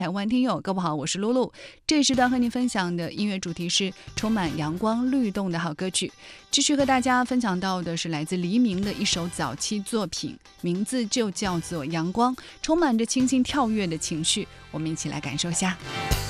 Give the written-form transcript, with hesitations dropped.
台湾听友，各位好，我是露露。这时段和您分享的音乐主题是充满阳光律动的好歌曲。继续和大家分享到的是来自黎明的一首早期作品，名字就叫做《阳光》，充满着清新跳跃的情绪，我们一起来感受一下。